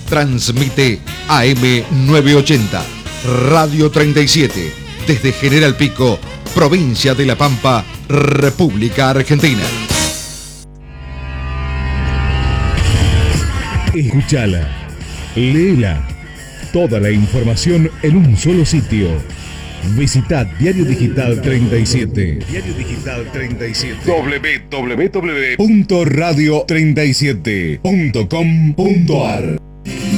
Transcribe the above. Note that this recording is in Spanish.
Transmite AM 980, Radio 37, desde General Pico, provincia de La Pampa, República Argentina. Escúchala, léela, toda la información en un solo sitio. Visita Diario Digital 37. Diario Digital 37. www.radio37.com.ar